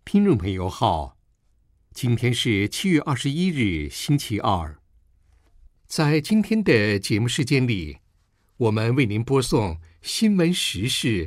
听众朋友好，今天是7月21日，星期二。在今天的节目时间里，我们为您播送新闻时事